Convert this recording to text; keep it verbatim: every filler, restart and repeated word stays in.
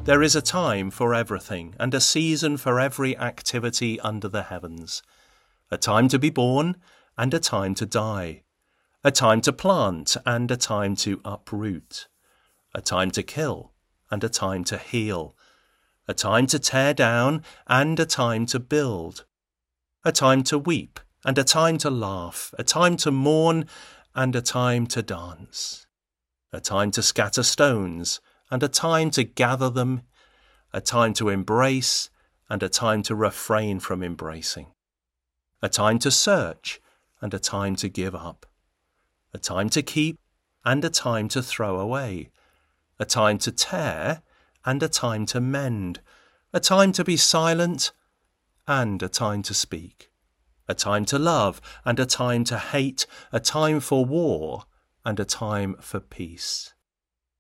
There is a time for everything, and a season for every activity under the heavens. A time to be born, and a time to die. A time to plant, and a time to uproot. A time to kill, and a time to heal. A time to tear down, and a time to build. A time to weep, and a time to laugh. A time to mourn, and a time to dance. A time to scatter stones, and a time to gather them. A time to embrace, and a time to refrain from embracing. A time to search, and a time to give up. A time to keep, and a time to throw away. A time to tear, and a time to mend. A time to be silent, and a time to speak. A time to love, and a time to hate. A time for war, and a time for peace.